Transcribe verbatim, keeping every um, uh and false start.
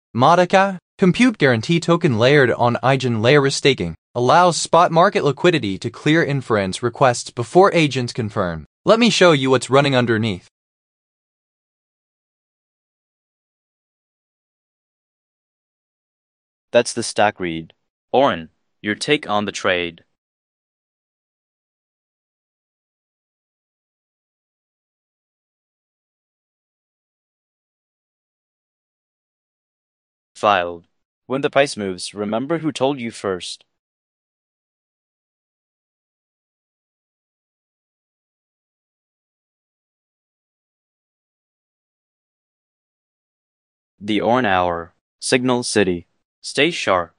Modica, compute guarantee token layered on Eigen layer staking, allows spot market liquidity to clear inference requests before agents confirm. Let me show you what's running underneath. That's the stack read. Oren, your take on the trade. Filed. When the price moves, remember who told you first. The Oren Hour. Signal City. Stay sharp.